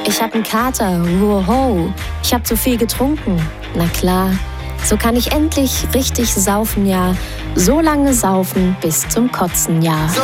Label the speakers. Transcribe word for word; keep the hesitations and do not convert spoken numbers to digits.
Speaker 1: Ich hab 'n Kater, woho. Ich hab zu viel getrunken, na klar. So kann ich endlich richtig saufen, ja. So lange saufen bis zum Kotzen, ja.